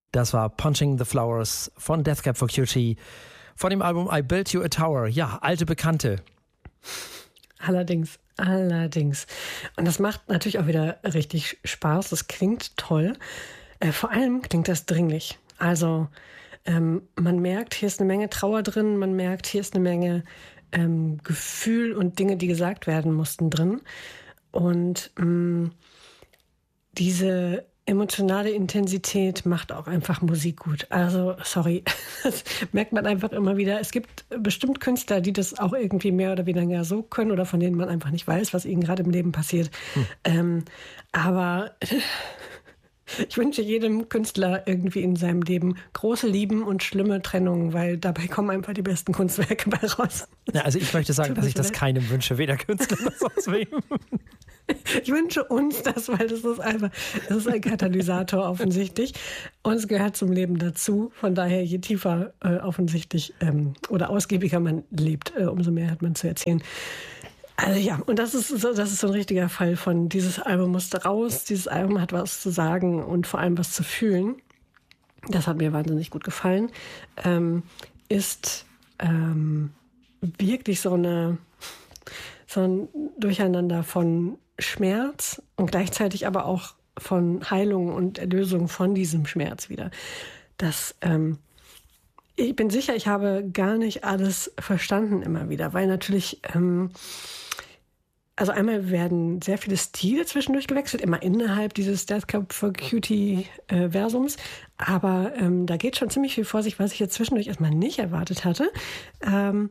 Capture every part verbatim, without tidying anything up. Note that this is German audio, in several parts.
Das war Punching the Flowers von Death Cab for Cutie von dem Album I Built You a Tower. Ja, alte Bekannte. Allerdings, allerdings. Und das macht natürlich auch wieder richtig Spaß. Das klingt toll. Äh, vor allem klingt das dringlich. Also ähm, man merkt, hier ist eine Menge Trauer drin. Man merkt, hier ist eine Menge ähm, Gefühl und Dinge, die gesagt werden mussten drin. Und mh, diese emotionale Intensität macht auch einfach Musik gut. Also, sorry, das merkt man einfach immer wieder. Es gibt bestimmt Künstler, die das auch irgendwie mehr oder weniger so können oder von denen man einfach nicht weiß, was ihnen gerade im Leben passiert. Hm. Ähm, aber ich wünsche jedem Künstler irgendwie in seinem Leben große Lieben und schlimme Trennungen, weil dabei kommen einfach die besten Kunstwerke bei raus. Ja, also ich möchte sagen, dass ich das keinem wünsche, weder Künstler noch sonst wem. Ich wünsche uns das, weil das ist einfach, das ist ein Katalysator offensichtlich und es gehört zum Leben dazu. Von daher, je tiefer äh, offensichtlich ähm, oder ausgiebiger man lebt, äh, umso mehr hat man zu erzählen. Also ja, und das ist so, das ist so ein richtiger Fall von dieses Album musste raus, dieses Album hat was zu sagen und vor allem was zu fühlen. Das hat mir wahnsinnig gut gefallen. Ähm, ist ähm, wirklich so eine so ein Durcheinander von Schmerz und gleichzeitig aber auch von Heilung und Erlösung von diesem Schmerz wieder. Das, ähm, ich bin sicher, ich habe gar nicht alles verstanden immer wieder, weil natürlich, ähm, also einmal werden sehr viele Stile zwischendurch gewechselt, immer innerhalb dieses Death Cab for Cutie äh, Versums, aber ähm, da geht schon ziemlich viel vor sich, was ich jetzt zwischendurch erstmal nicht erwartet hatte. Ähm,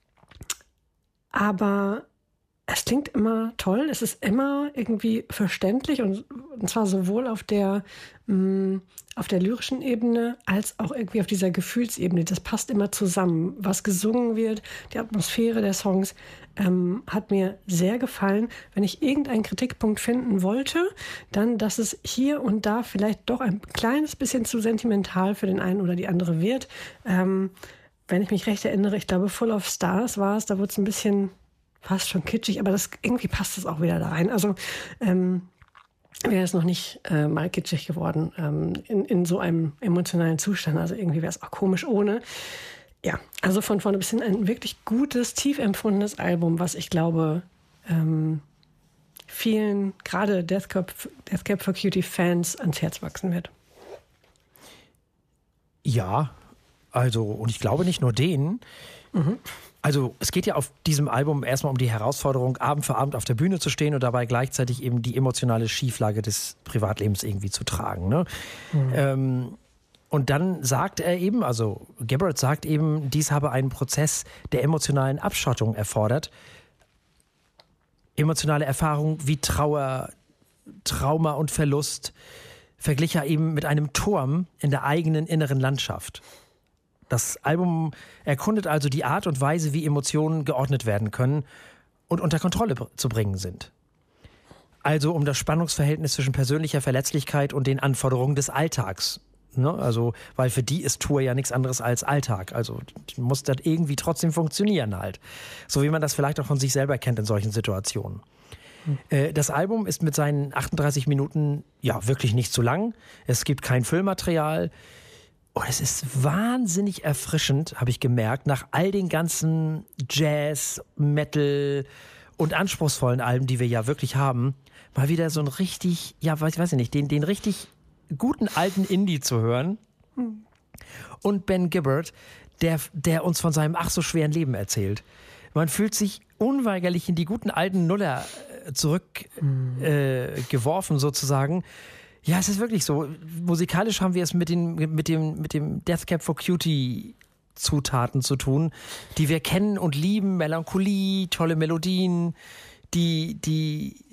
aber es klingt immer toll, es ist immer irgendwie verständlich und, und zwar sowohl auf der, mh, auf der lyrischen Ebene als auch irgendwie auf dieser Gefühlsebene. Das passt immer zusammen. Was gesungen wird, die Atmosphäre der Songs ähm, hat mir sehr gefallen. Wenn ich irgendeinen Kritikpunkt finden wollte, dann, dass es hier und da vielleicht doch ein kleines bisschen zu sentimental für den einen oder die andere wird. Ähm, wenn ich mich recht erinnere, ich glaube Full of Stars war es, da wurde es ein bisschen fast schon kitschig, aber das irgendwie passt es auch wieder da rein. Also ähm, wäre es noch nicht äh, mal kitschig geworden ähm, in, in so einem emotionalen Zustand. Also irgendwie wäre es auch komisch ohne. Ja, also von vorne bis hin ein wirklich gutes, tief empfundenes Album, was ich glaube ähm, vielen, gerade Death Cab, Death Cab for Cutie Fans ans Herz wachsen wird. Ja, also und ich glaube nicht nur denen. Mhm. Also es geht ja auf diesem Album erstmal um die Herausforderung, Abend für Abend auf der Bühne zu stehen und dabei gleichzeitig eben die emotionale Schieflage des Privatlebens irgendwie zu tragen. Ne? Mhm. Ähm, und dann sagt er eben, also Gabbard sagt eben, dies habe einen Prozess der emotionalen Abschottung erfordert. Emotionale Erfahrung wie Trauer, Trauma und Verlust verglich er eben mit einem Turm in der eigenen inneren Landschaft. Das Album erkundet also die Art und Weise, wie Emotionen geordnet werden können und unter Kontrolle zu bringen sind. Also um das Spannungsverhältnis zwischen persönlicher Verletzlichkeit und den Anforderungen des Alltags. Ne? Also, weil für die ist Tour ja nichts anderes als Alltag. Also muss das irgendwie trotzdem funktionieren halt. So wie man das vielleicht auch von sich selber kennt in solchen Situationen. Hm. Das Album ist mit seinen achtunddreißig Minuten ja wirklich nicht zu lang. Es gibt kein Füllmaterial. Und es ist wahnsinnig erfrischend, habe ich gemerkt, nach all den ganzen Jazz, Metal und anspruchsvollen Alben, die wir ja wirklich haben, mal wieder so ein richtig, ja, weiß, weiß ich nicht, den, den richtig guten alten Indie zu hören. Hm. Und Ben Gibbard, der, der uns von seinem ach so schweren Leben erzählt. Man fühlt sich unweigerlich in die guten alten Nuller zurückgeworfen, hm. äh, geworfen sozusagen. Ja, es ist wirklich so. Musikalisch haben wir es mit, den, mit, dem, mit dem Death Cab for Cutie Zutaten zu tun, die wir kennen und lieben. Melancholie, tolle Melodien, die, die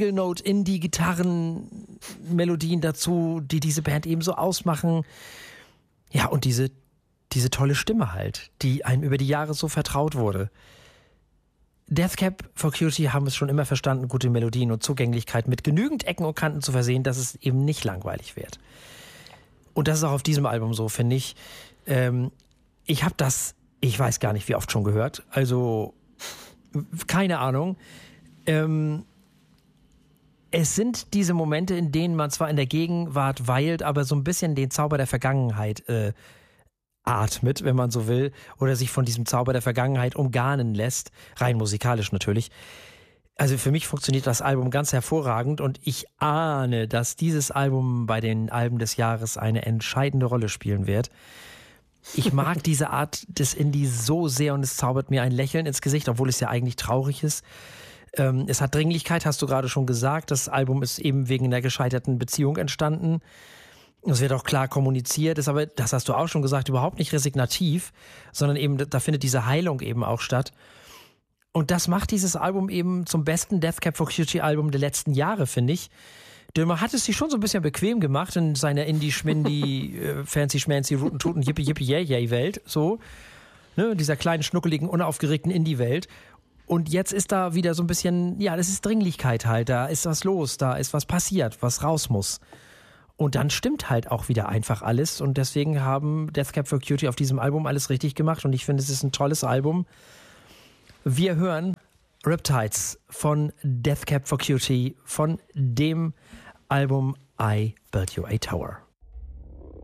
Single-Note-Indie-Gitarren-Melodien dazu, die diese Band eben so ausmachen. Ja, und diese, diese tolle Stimme halt, die einem über die Jahre so vertraut wurde. Death Cab for Cutie haben es schon immer verstanden, gute Melodien und Zugänglichkeit mit genügend Ecken und Kanten zu versehen, dass es eben nicht langweilig wird. Und das ist auch auf diesem Album so, finde ich. Ähm, ich habe das, ich weiß gar nicht, wie oft schon gehört. Also, keine Ahnung. Ähm, es sind diese Momente, in denen man zwar in der Gegenwart weilt, aber so ein bisschen den Zauber der Vergangenheit äh, atmet, wenn man so will, oder sich von diesem Zauber der Vergangenheit umgarnen lässt, rein musikalisch natürlich. Also für mich funktioniert das Album ganz hervorragend und ich ahne, dass dieses Album bei den Alben des Jahres eine entscheidende Rolle spielen wird. Ich mag diese Art des Indie so sehr und es zaubert mir ein Lächeln ins Gesicht, obwohl es ja eigentlich traurig ist. Ähm, es hat Dringlichkeit, hast du gerade schon gesagt. Das Album ist eben wegen einer gescheiterten Beziehung entstanden. Es wird auch klar kommuniziert, ist aber, das hast du auch schon gesagt, überhaupt nicht resignativ, sondern eben, da findet diese Heilung eben auch statt. Und das macht dieses Album eben zum besten Death Cab for Cutie Album der letzten Jahre, finde ich. Denn man hat es sich schon so ein bisschen bequem gemacht in seiner Indie-Schmindi, äh, Fancy-Schmancy, Ruten-Tuten, Yippie-Yippie-Yay-Yay-Welt, so. Ne, dieser kleinen, schnuckeligen, unaufgeregten Indie-Welt. Und jetzt ist da wieder so ein bisschen, ja, das ist Dringlichkeit halt, da ist was los, da ist was passiert, was raus muss. Und dann stimmt halt auch wieder einfach alles und deswegen haben Death Cab for Cutie auf diesem Album alles richtig gemacht und ich finde, es ist ein tolles Album. Wir hören Riptides von Death Cab for Cutie von dem Album I Built You a Tower.